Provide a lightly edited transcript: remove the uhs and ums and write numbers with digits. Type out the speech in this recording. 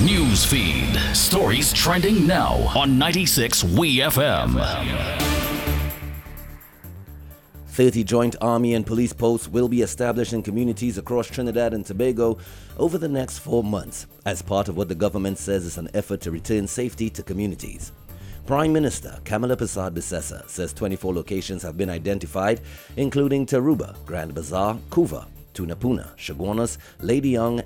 News feed. Stories trending now on 96 We FM. 30 joint army and police posts will be established in communities across Trinidad and Tobago over the next 4 months as part of what the government says is an effort to return safety to communities. Prime Minister Kamala Persad-Bissessar says 24 locations have been identified, including Taruba, Grand Bazaar, Couva, Tunapuna, Chaguanas, Lady Young,